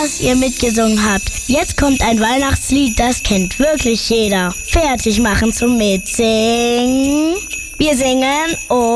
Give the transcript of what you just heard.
dass ihr mitgesungen habt. Jetzt kommt ein Weihnachtslied, das kennt wirklich jeder. Fertig machen zum Mitsingen. Wir singen